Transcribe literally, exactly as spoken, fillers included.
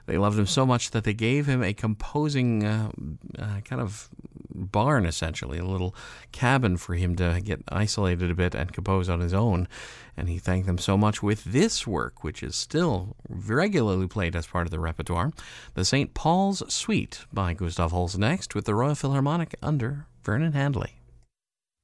They loved him so much that they gave him a composing uh, uh, kind of barn, essentially, a little cabin for him to get isolated a bit and compose on his own. And he thanked them so much with this work, which is still regularly played as part of the repertoire, the Saint Paul's Suite by Gustav Holst, next with the Royal Philharmonic under Vernon Handley.